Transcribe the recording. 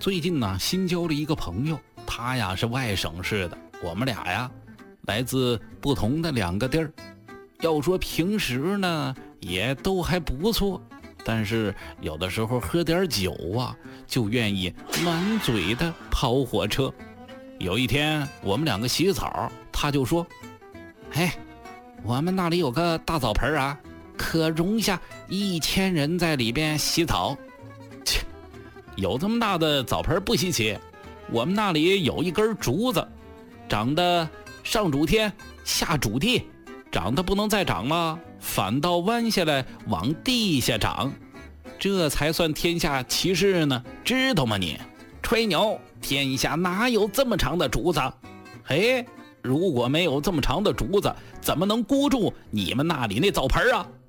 最近呢，新交了一个朋友，他呀是外省市的，我们俩呀来自不同的两个地儿。要说平时呢，也都还不错，但是有的时候喝点酒啊，就愿意满嘴的跑火车。有一天我们两个洗澡，他就说：“嘿，我们那里有个大澡盆啊，可容下1000人在里边洗澡。”切，有这么大的澡盆不稀奇，我们那里有一根竹子，长得上主天下主地，长得不能再长了，反倒弯下来往地下长，这才算天下奇事呢，知道吗你？吹牛，天下哪有这么长的竹子？嘿，如果没有这么长的竹子，怎么能箍住你们那里那澡盆啊？